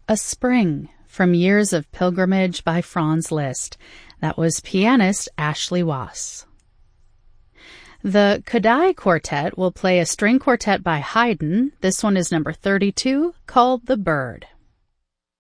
A Spring from Years of Pilgrimage by Franz Liszt. That was pianist Ashley Wass. The Kodály Quartet will play a string quartet by Haydn. This one is number 32, called The Bird.